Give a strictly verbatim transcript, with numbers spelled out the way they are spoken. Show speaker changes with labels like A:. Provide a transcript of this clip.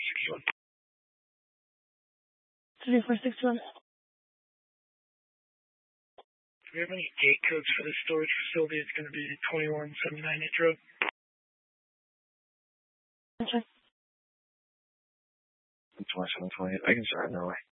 A: sixty-one.
B: thirty-four sixty-one.
A: Do we have any gate codes for this storage facility? It's going to be twenty-one seventy-nine H Road.
B: Okay.
C: twenty-seven twenty-eight. I can start in their way.